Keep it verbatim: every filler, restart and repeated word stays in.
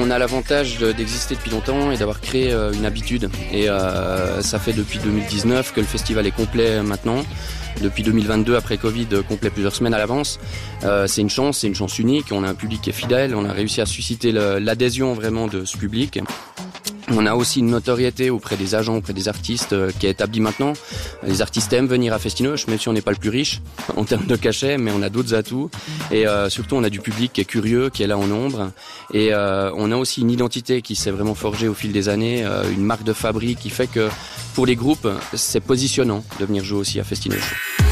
On a l'avantage d'exister depuis longtemps et d'avoir créé une habitude. Et euh, ça fait depuis deux mille dix-neuf que le festival est complet maintenant. Depuis deux mille vingt-deux, après Covid, complet plusieurs semaines à l'avance. Euh, c'est une chance, c'est une chance unique. On a un public qui est fidèle. On a réussi à susciter le, l'adhésion vraiment de ce public. On a aussi une notoriété auprès des agents, auprès des artistes euh, qui est établie maintenant. Les artistes aiment venir à Festinoche, même si on n'est pas le plus riche en termes de cachet, mais on a d'autres atouts. Et euh, surtout, on a du public qui est curieux, qui est là en nombre. Et euh, on a aussi une identité qui s'est vraiment forgée au fil des années, euh, une marque de fabrique qui fait que pour les groupes, c'est positionnant de venir jouer aussi à Festinoche.